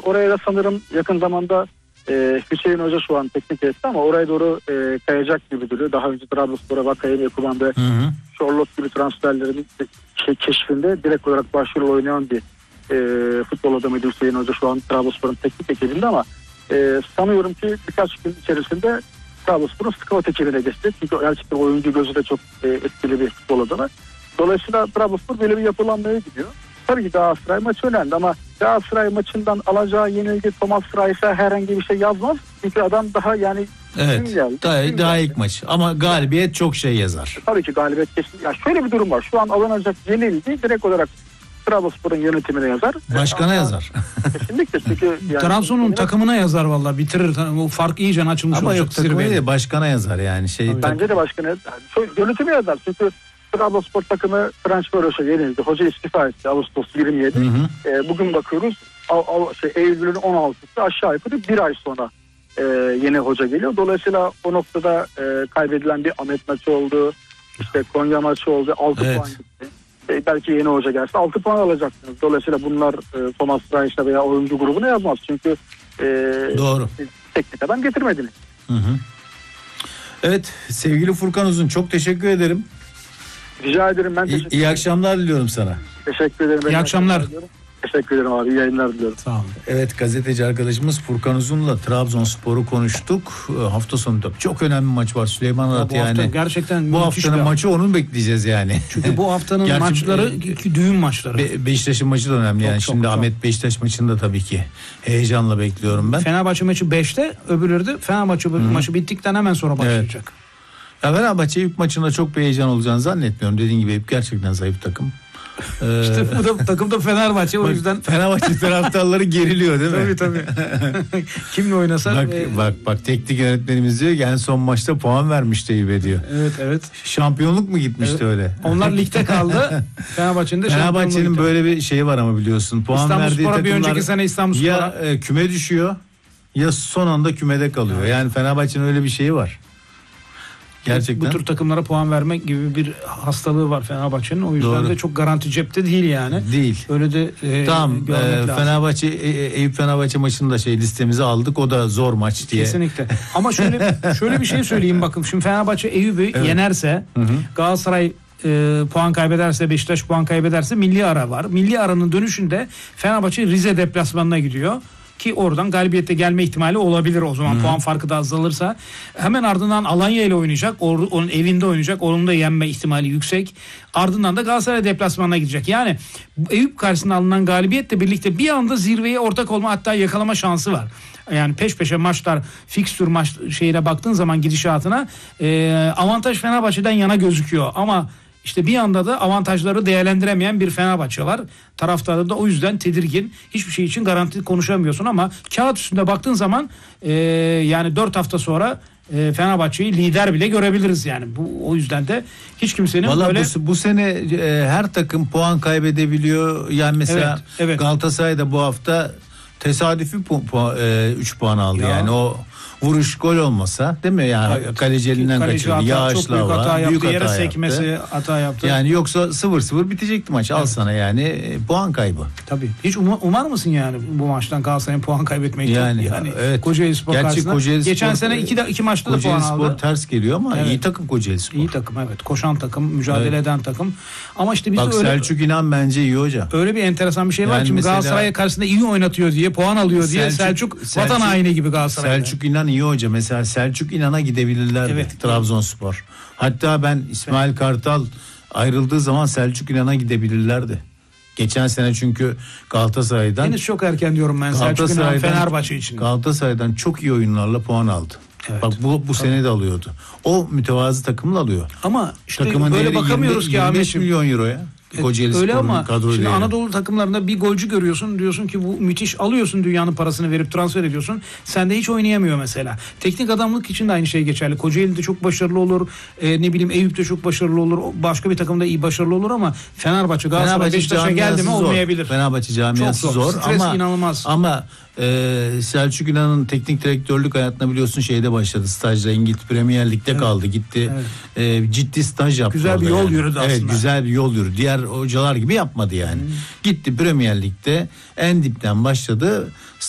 oraya da sanırım yakın zamanda Hüseyin Hoca şu an teknik etti ama oraya doğru kayacak gibi duruyor. Daha önce Trabzonspor'a Vakayeme Kuban ve Charlotte gibi transferlerin keşfinde direkt olarak başrol oynayan bir futbol adamıydı Hüseyin Hoca şu an Trabzonspor'un teknik ekibinde ama sanıyorum ki birkaç gün içerisinde Trabzonspor'un scout ekibine geçti. Çünkü gerçekten oyuncu gözü de çok etkili bir futbol adamı. Dolayısıyla Trabzonspor böyle bir yapılanmaya gidiyor. Tabii ki Galatasaray maçı önemli ama Galatasaray maçından alacağı yenilgi Thomas Reis'e herhangi bir şey yazmaz. Çünkü adam daha yani evet, daha ilk maç ama galibiyet çok şey yazar. Tabii ki galibiyet kesin. Ya şöyle bir durum var. Şu an alınacak yenilgi direkt olarak Trabzonspor'un yönetimine yazar. Başkana yazar. Kesinlikle çünkü yani Trabzon'un takımına yazar vallahi bitirir. O fark iyice açılmış ama olacak. Ama yok takımı değil başkana yazar yani. Bence de başkana yazar. Yönetime yazar çünkü Trabzonspor takımı Fenerbahçe'ye yenildi. Hoca istifa etti Ağustos 27. Bugün bakıyoruz Eylül'ün 16'sı aşağı yukarı bir ay sonra yeni hoca geliyor. Dolayısıyla o noktada kaybedilen bir Ahmet maçı oldu. İşte Konya maçı oldu. 6 puan gitti. Belki yeni hoca gelse 6 puan alacaksınız. Dolayısıyla bunlar Thomas Reis'e veya oyuncu grubuna yazmaz. Çünkü doğru. Teknik adam getirmediniz. Evet sevgili Furkan Uzun çok teşekkür ederim. Rica ederim ben teşekkür ederim. İyi akşamlar diliyorum sana. Teşekkür ederim. İyi akşamlar. Teşekkür ederim abi. İyi yayınlar diliyorum. Sağ olun. Evet gazeteci arkadaşımız Furkan Uzun'la Trabzonspor'u konuştuk. Hafta sonunda çok önemli maç var Süleyman Arat yani. Gerçekten bu haftanın maçı onun bekleyeceğiz yani. Çünkü bu haftanın maçları düğün maçları. Beşiktaş'ın maçı da önemli yani. Şimdi Ahmet Beşiktaş maçını da tabii ki heyecanla bekliyorum ben. Fenerbahçe maçı 5'te, öbürleri de Fenerbahçe maçı bittikten hemen sonra başlayacak. Evet. Ya Fenerbahçe ilk maçında çok bir heyecan olacağını zannetmiyorum. Dediğin gibi hep gerçekten zayıf takım. İşte bu da takımda Fenerbahçe o yüzden. Fenerbahçe taraftarları geriliyor değil mi? Tabii. Kimle oynasak? Bak teknik yönetmenimiz diyor ki en son maçta puan vermişti Eyüp'e diyor. Evet. Şampiyonluk mu gitmişti öyle? Onlar ligde kaldı. Fenerbahçe'nin böyle bir şeyi var ama biliyorsun. Puan verdiği takımlar bir önceki sene İstanbulspor'a ya küme düşüyor ya son anda kümede kalıyor. Yani Fenerbahçe'nin öyle bir şeyi var. Gerçekten. Bu tür takımlara puan vermek gibi bir hastalığı var Fenerbahçe'nin. O yüzden de çok garanti cepte değil yani. Değil. Öyle de tamam. Fenerbahçe Eyüp Fenerbahçe maçını da listemize aldık. O da zor maç diye. Kesinlikle. Ama şöyle bir şey söyleyeyim bakın. Şimdi Fenerbahçe Eyüp'ü yenerse, Galatasaray puan kaybederse, Beşiktaş puan kaybederse milli ara var. Milli aranın dönüşünde Fenerbahçe Rize deplasmanına gidiyor. Ki oradan galibiyette gelme ihtimali olabilir o zaman puan farkı da azalırsa. Hemen ardından Alanya ile oynayacak. Onun evinde oynayacak. Onun da yenme ihtimali yüksek. Ardından da Galatasaray deplasmanına gidecek. Yani Eyüp karşısında alınan galibiyetle birlikte bir anda zirveye ortak olma hatta yakalama şansı var. Yani peş peşe maçlar, fikstür maç şeyine baktığın zaman gidişatına avantaj Fenerbahçe'den yana gözüküyor. Ama İşte bir anda da avantajları değerlendiremeyen bir Fenerbahçe var. Taraftarı da o yüzden tedirgin. Hiçbir şey için garanti konuşamıyorsun ama kağıt üstünde baktığın zaman yani 4 hafta sonra Fenerbahçe'yi lider bile görebiliriz yani. O yüzden de hiç kimsenin vallahi böyle... bu sene her takım puan kaybedebiliyor. Yani mesela evet. Galatasaray da bu hafta tesadüfi 3 puan aldı. Yani o vuruş gol olmasa değil mi? Yani kaleci elinden kaçırdı. Yağışlı hava. Büyük hata yaptı. Sekmesi hata yaptı. Yani yoksa 0-0 bitecekti maç. Al sana yani puan kaybı. Tabii. Hiç umar mısın yani bu maçtan Galatasaray'ın puan kaybetmeyi? Yani evet. Kocaelispor karşısında. Geçen sene iki maçta da puan aldı. Kocaelispor ters geliyor ama iyi takım Kocaelispor. İyi takım evet. Koşan takım, mücadele eden takım. Ama işte bak Selçuk İnan bence iyi hoca. Öyle bir enteresan bir şey var. Şimdi Galatasaray karşısında iyi oynatıyor diye, puan alıyor diye Selçuk vatan haini gibi Galatasaray. Selçuk İnan iyi hoca. Mesela Selçuk İnan'a gidebilirler. Evet. Trabzonspor. Hatta ben İsmail Kartal ayrıldığı zaman Selçuk İnan'a gidebilirlerdi. Geçen sene çünkü Galatasaray'dan. Henüz çok erken diyorum ben Selçuk İnan Fenerbahçe için. Galatasaray'dan çok iyi oyunlarla puan aldı. Evet. Bak bu sene de alıyordu. O mütevazı takımla alıyor. Ama işte takımın böyle bakamıyoruz ki 25 milyon euroya. Öyle ama şimdi değeri. Anadolu takımlarında bir golcü görüyorsun, diyorsun ki bu müthiş, alıyorsun dünyanın parasını verip transfer ediyorsun. Sen de hiç oynayamıyor mesela. Teknik adamlık için de aynı şey geçerli. Kocaeli'de çok başarılı olur. Eyüp'te çok başarılı olur. Başka bir takımda iyi başarılı olur ama Fenerbahçe, Galatasaray, Beşiktaş'a geldi mi olmayabilir. Fenerbahçe camiası zor. Stres inanılmaz. Ama Selçuk İnan'ın teknik direktörlük hayatına biliyorsun şeyde başladı. Stajla İngiliz Premier Lig'de kaldı. Gitti. Evet. Ciddi staj yaptı. Güzel bir yol yürüdü aslında. Evet, güzel bir yol yürüdü. Diğer hocalar gibi yapmadı yani. Gitti Premier Lig'de en dipten başladı.